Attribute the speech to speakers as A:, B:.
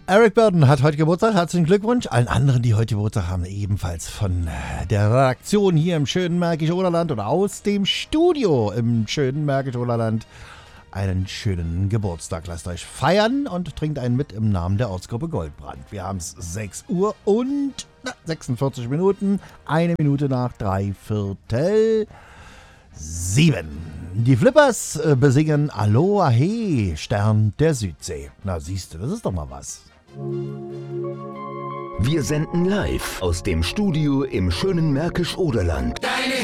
A: Eric Burdon hat heute Geburtstag. Herzlichen Glückwunsch. Allen anderen, die heute Geburtstag haben, ebenfalls von der Redaktion hier im schönen Märkisch-Oderland oder aus dem Studio im schönen Märkisch-Oderland einen schönen Geburtstag. Lasst euch feiern und trinkt einen mit im Namen der Ortsgruppe Goldbrand. Wir haben es 6 Uhr und 46 Minuten. 1 Minute nach 3/4 7. Die Flippers besingen Aloha He, Stern der Südsee. Na siehst du, das ist doch mal was.
B: Wir senden live aus dem Studio im schönen Märkisch-Oderland.
C: Deine